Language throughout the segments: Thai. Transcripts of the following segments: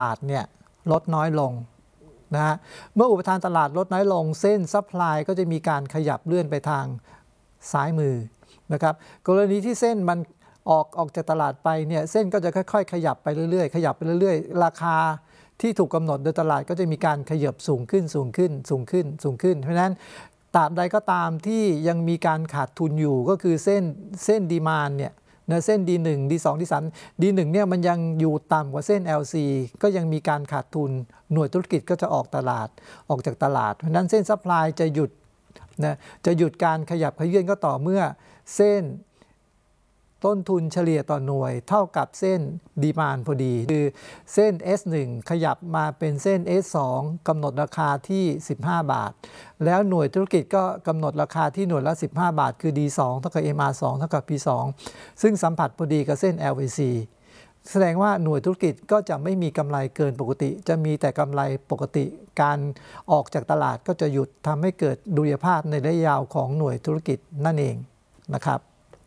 ลาดเนี่ยลดน้อยลงนะฮะเมื่ออุปทานตลาดลดน้อยลงเส้นซัพพลายก็จะมีการขยับเลื่อนไปทางซ้ายมือนะครับกรณีที่เส้นมันออกจากตลาดไปเนี่ยเส้นก็จะค่อยๆขยับไปเรื่อยๆขยับไปเรื่อยๆราคาที่ถูกกำหนดโดยตลาดก็จะมีการขยับสูงขึ้นสูงขึ้นสูงขึ้นสูงขึ้นเพราะฉะนั้นตราบใดก็ตามที่ยังมีการขาดทุนอยู่ก็คือเส้นดีมานด์เนี่ยเส้น D1 D2 D3 D1 เนี่ยมันยังอยู่ต่ำกว่าเส้น LC ก็ยังมีการขาดทุนหน่วยธุรกิจก็จะออกจากตลาดเพราะนั้นเส้นซัพพลายจะหยุดการขยับเขยื้อนก็ต่อเมื่อเส้นต้นทุนเฉลี่ยต่อหน่วยเท่ากับเส้นดีมานด์พอดีคือเส้น S1 ขยับมาเป็นเส้น S2 กำหนดราคาที่15 บาทแล้วหน่วยธุรกิจก็กำหนดราคาที่หน่วยละ15 บาทคือ D2 เท่ากับ MR2 เท่ากับ P2 ซึ่งสัมผัสพอดีกับเส้น LAC แสดงว่าหน่วยธุรกิจก็จะไม่มีกำไรเกินปกติจะมีแต่กำไรปกติการออกจากตลาดก็จะหยุดทำให้เกิดดุลยภาพในระยะยาวของหน่วยธุรกิจนั่นเองนะครับ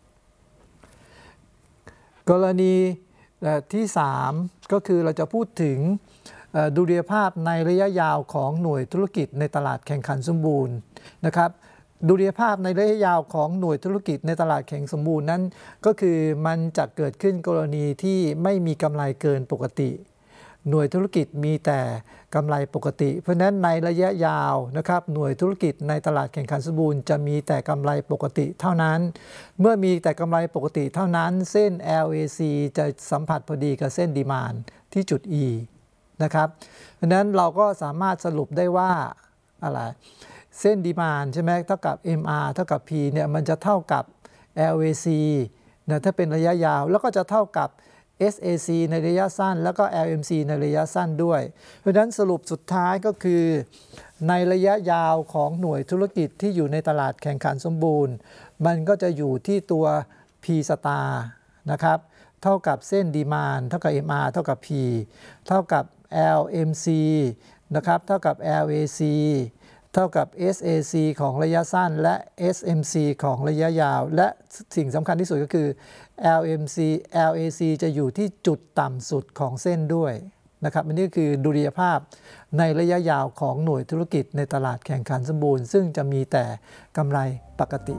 กรณีที่3ก็คือเราจะพูดถึงดุลยภาพในระยะยาวของหน่วยธุรกิจในตลาดแข่งขันสมบูรณ์นะครับดุลยภาพในระยะยาวของหน่วยธุรกิจในตลาดแข่งสมบูรณ์นั้นก็คือมันจะเกิดขึ้นกรณีที่ไม่มีกำไรเกินปกติหน่วยธุรกิจมีแต่กำไรปกติเพราะฉะนั้นในระยะยาวนะครับหน่วยธุรกิจในตลาดแข่งขันสมบูรณ์จะมีแต่กำไรปกติเท่านั้นเมื่อมีแต่กำไรปกติเท่านั้นเส้น LAC จะสัมผัสพอดีกับเส้นดีมานด์ที่จุด E นะครับเพราะฉะนั้นเราก็สามารถสรุปได้ว่าอะไรเส้นดีมานด์ใช่ไหมเท่ากับ MR เท่ากับ P เนี่ยมันจะเท่ากับ LAC นะถ้าเป็นระยะยาวแล้วก็จะเท่ากับSAC ในระยะสั้นแล้วก็ LMC ในระยะสั้นด้วยเพราะฉะนั้นสรุปสุดท้ายก็คือในระยะยาวของหน่วยธุรกิจที่อยู่ในตลาดแข่งขันสมบูรณ์มันก็จะอยู่ที่ตัว P star นะครับเท่ากับเส้นดีมานด์เท่ากับ MR เท่ากับ P เท่ากับ LMC นะครับเท่ากับ LAC เท่ากับ SAC ของระยะสั้นและ SMC ของระยะยาวและสิ่งสำคัญที่สุดก็คือ LAC จะอยู่ที่จุดต่ำสุดของเส้นด้วยนะครับอันนี้คือดุลยภาพในระยะยาวของหน่วยธุรกิจในตลาดแข่งขันสมบูรณ์ซึ่งจะมีแต่กำไรปกติ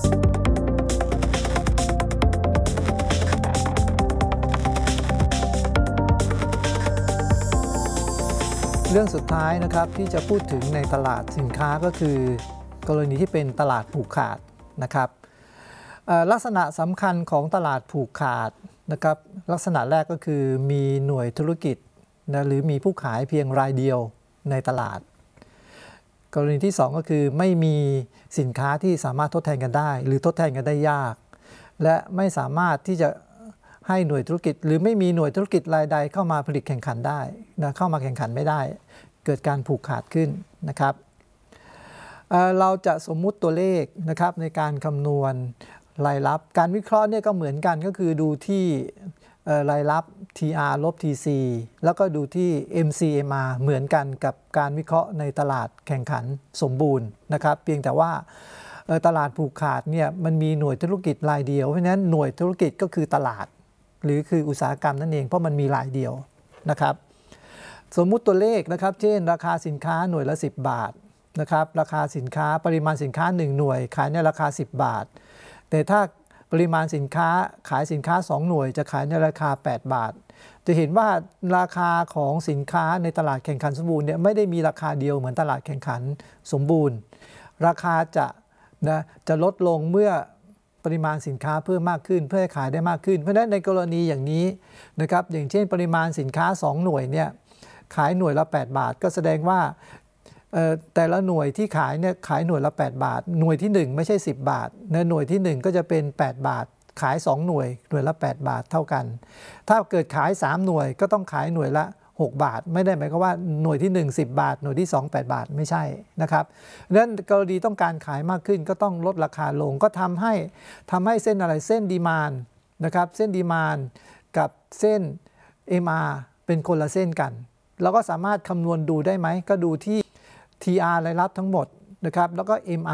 เรื่องสุดท้ายนะครับที่จะพูดถึงในตลาดสินค้าก็คือกรณีที่เป็นตลาดผูกขาดนะครับลักษณะสำคัญของตลาดผูกขาดนะครับลักษณะแรกก็คือมีหน่วยธุรกิจนะหรือมีผู้ขายเพียงรายเดียวในตลาดกรณีที่2ก็คือไม่มีสินค้าที่สามารถทดแทนกันได้หรือทดแทนกันได้ยากและไม่สามารถที่จะให้หน่วยธุรกิจหรือไม่มีหน่วยธุรกิจรายใดเข้ามาผลิตแข่งขันได้นะเข้ามาแข่งขันไม่ได้เกิดการผูกขาดขึ้นนะครับเราจะสมมุติตัวเลขนะครับในการคำนวณรายรับการวิเคราะห์เนี่ยก็เหมือนกันก็คือดูที่รายรับ TR ลบ TC แล้วก็ดูที่ MCMR เหมือนกันกับการวิเคราะห์ในตลาดแข่งขันสมบูรณ์นะครับเพียงแต่ว่าตลาดผูกขาดเนี่ยมันมีหน่วยธุรกิจรายเดียวเพราะฉะนั้นหน่วยธุรกิจก็คือตลาดหรือคืออุตสาหกรรมนั่นเองเพราะมันมีรายเดียวนะครับสมมุติตัวเลขนะครับเช่นราคาสินค้าหน่วยละ10 บาทนะครับราคาสินค้าปริมาณสินค้า1หน่วยขายในราคา10 บาทแต่ถ้าปริมาณสินค้าขายสินค้า2หน่วยจะขายในราคา8 บาทจะเห็นว่าราคาของสินค้าในตลาดแข่งขันสมบูรณ์เนี่ยไม่ได้มีราคาเดียวเหมือนตลาดแข่งขันสมบูรณ์ราคาจะลดลงเมื่อปริมาณสินค้าเพิ่มมากขึ้นเพื่อให้ขายได้มากขึ้นเพราะฉะนั้นในกรณีอย่างนี้นะครับอย่างเช่นปริมาณสินค้า2หน่วยเนี่ยขายหน่วยละ8 บาทก็แสดงว่าแต่ละหน่วยที่ขายเนี่ยขายหน่วยละ8 บาทหน่วยที่1ไม่ใช่10 บาทในหน่วยที่1ก็จะเป็น8 บาทขาย2หน่วยละ8 บาทเท่ากันถ้าเกิดขาย3หน่วยก็ต้องขายหน่วยละ6 บาทไม่ได้หมายความว่าหน่วยที่1 10 บาทหน่วยที่2 8 บาทไม่ใช่นะครับดังนั้นกรณีต้องการขายมากขึ้นก็ต้องลดราคาลงก็ทำให้เส้นอะไรเส้นดีมานด์นะครับเส้นดีมานด์กับเส้น MR เป็นคนละเส้นกันเราก็สามารถคำนวณดูได้ไหมก็ดูที่ TR รายรับทั้งหมดนะครับแล้วก็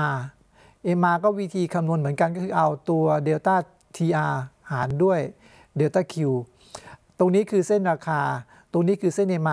MR ก็วิธีคำนวณเหมือนกันก็คือเอาตัวเดลต้า TR หารด้วยเดลต้า Q ตรงนี้คือเส้นราคาตรงนี้คือเส้น MR